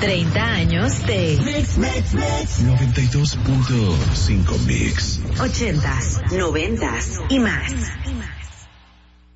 30 años de Mix. 92.5 Mix. 80s, 90s y más.